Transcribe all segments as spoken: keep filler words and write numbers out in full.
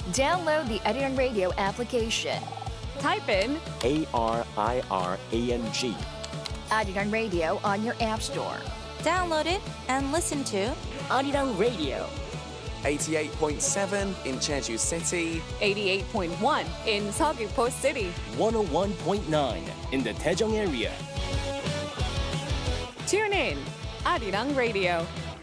Download the Arirang Radio application. Type in A R I R A N G. Arirang Radio on your app store. Download it and listen to Arirang Radio. eighty-eight point seven in Jeju City. eighty-eight point one in Seogwipo City. one oh one point nine in the Daejeong area. Tune in, Arirang Radio.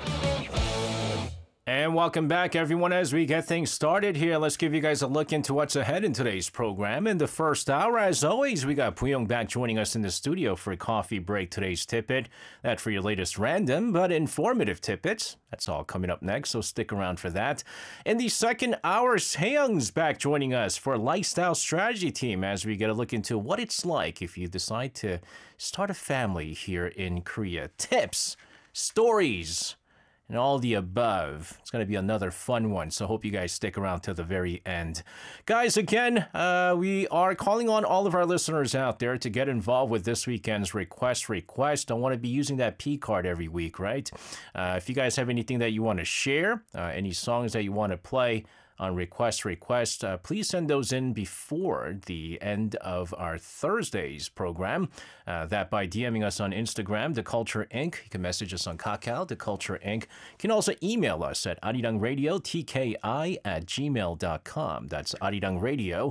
And welcome back, everyone. As we get things started here, let's give you guys a look into what's ahead in today's program. In the first hour, as always, we got Puyong back joining us in the studio for a coffee break. Today's tidbit, that for your latest random but informative tidbits. That's all coming up next, so stick around for that. In the second hour, Seyoung's back joining us for Lifestyle Strategy Team as we get a look into what it's like if you decide to start a family here in Korea. Tips, stories, and all the above. It's going to be another fun one, so hope you guys stick around to the very end. Guys, again, uh, we are calling on all of our listeners out there to get involved with this weekend's Request Request. Don't want to be using that P card every week, right? Uh, if you guys have anything that you want to share, uh, any songs that you want to play on Request Request, uh, please send those in before the end of our Thursday's program. Uh, that by DMing us on Instagram, The Culture Incorporated. You can message us on Kakao, The Culture Incorporated. You can also email us at arirangradiotki at gmail dot com. That's arirangradiotki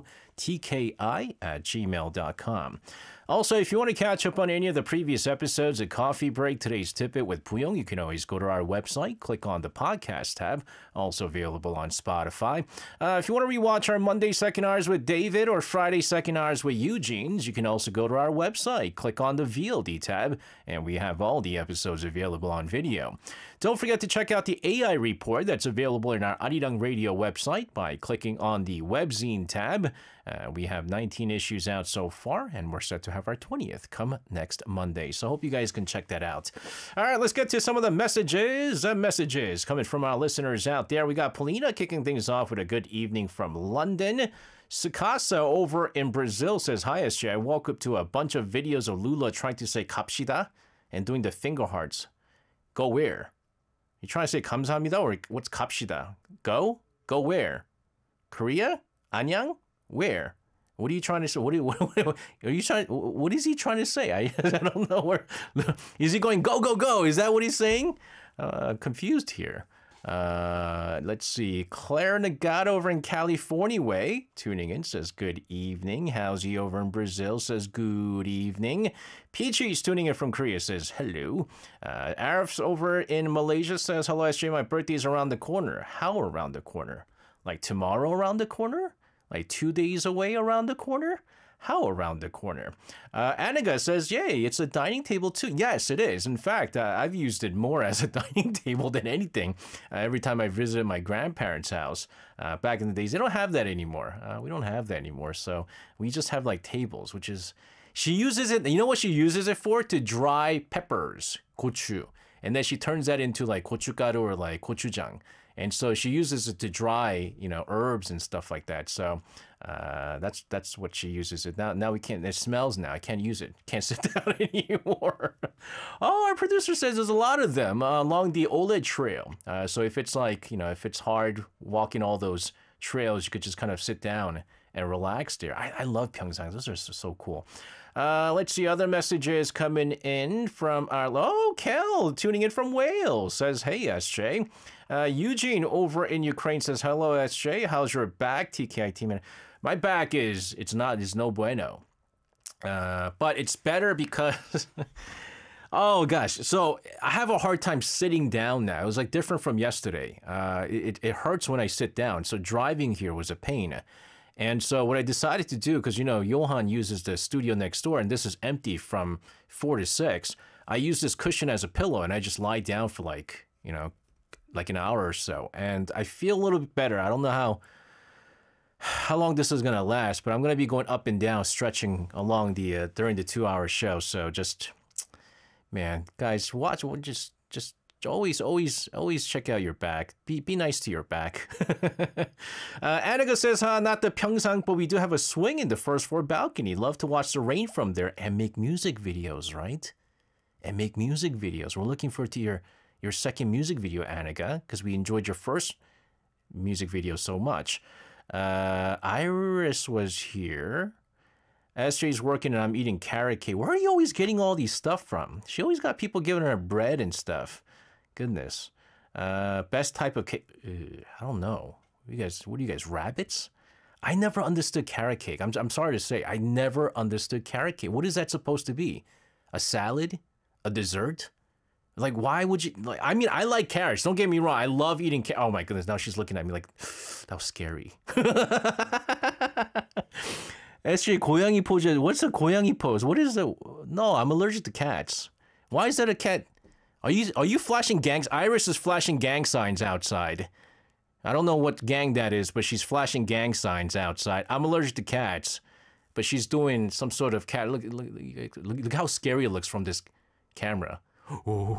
at gmail dot com. Also, if you want to catch up on any of the previous episodes of Coffee Break, today's tidbit with Puyong, you can always go to our website, click on the podcast tab, also available on Spotify. Uh, if you want to rewatch our Monday second hours with David or Friday second hours with Eugene's, you can also go to our website, click on the V L D tab, and we have all the episodes available on video. Don't forget to check out the A I report that's available in our Arirang Radio website by clicking on the Webzine tab. Uh, we have nineteen issues out so far, and we're set to have our twentieth come next Monday. So hope you guys can check that out. All right, let's get to some of the messages. Uh, messages coming from our listeners out there. We got Polina kicking things off with a good evening from London. Sukasa over in Brazil says, "Hi, S J. I woke up to a bunch of videos of Lula trying to say 갑시다 and doing the finger hearts. Go where? You trying to say 감사합니다 or what's 갑시다? Go? Go where? Korea? 안녕? Where? What are you trying to say? What are you, what, what, are you trying? What is he trying to say? I, I don't know where. Is he going go go go? Is that what he's saying? Uh, confused here. Uh, let's see. Claire Nagata over in California way tuning in says good evening. Howsy over in Brazil says good evening. Peachy's tuning in from Korea says hello. Uh, Arif's over in Malaysia says hello S J. My birthday's around the corner. How around the corner? Like tomorrow around the corner? Like two days away around the corner? How around the corner? Uh, Anaga says, yay, it's a dining table too. Yes, it is. In fact, uh, I've used it more as a dining table than anything. Uh, every time I visited my grandparents' house uh, back in the days, they don't have that anymore. Uh, we don't have that anymore. So we just have like tables, which is, she uses it, you know what she uses it for? To dry peppers, gochu. And then she turns that into like gochugaru or like gochujang. And so she uses it to dry, you know, herbs and stuff like that. So uh, that's that's what she uses it. Now now we can't, it smells now. I can't use it. Can't sit down anymore. Oh, our producer says there's a lot of them uh, along the OLED trail. Uh, so if it's like, you know, if it's hard walking all those trails, you could just kind of sit down and relax there. I, I love Pyeongchang. Those are so, so cool. Uh, let's see, other messages coming in from our... Oh, Kel, tuning in from Wales, says, hey, S J. Uh, Eugene over in Ukraine says, hello, S J. How's your back, T K I T man? My back is, it's not, it's no bueno. Uh, but it's better because... Oh, gosh. So I have a hard time sitting down now. It was like different from yesterday. Uh, it, it hurts when I sit down. So driving here was a pain. And so what I decided to do, because, you know, Johan uses the studio next door and this is empty from four to six. I use this cushion as a pillow and I just lie down for like, you know, like an hour or so. And I feel a little bit better. I don't know how how long this is going to last, but I'm going to be going up and down, stretching along the uh, during the two hour show. So just, man, guys, watch, just, just, Always, always, always check out your back. Be be nice to your back. uh, Anaga says, huh, not the Pyeongchang, but we do have a swing in the first floor balcony. Love to watch the rain from there and make music videos, right? And make music videos. We're looking forward to your, your second music video, Anaga, because we enjoyed your first music video so much. Uh, Iris was here. S J's working and I'm eating carrot cake. Where are you always getting all these stuff from? She always got people giving her bread and stuff. Goodness. Uh, best type of cake. Uh, I don't know. You guys, what are you guys, rabbits? I never understood carrot cake. I'm, I'm sorry to say, I never understood carrot cake. What is that supposed to be? A salad? A dessert? Like, why would you? Like, I mean, I like carrots. Don't get me wrong. I love eating carrots. Oh my goodness! Now she's looking at me like that was scary. S J 고양이 pose. What's a 고양이 pose? What is the? No, I'm allergic to cats. Why is that a cat? Are you are you flashing gangs? Iris is flashing gang signs outside. I don't know what gang that is, but she's flashing gang signs outside. I'm allergic to cats, but she's doing some sort of cat. Look, look, look, look how scary it looks from this camera. Oh.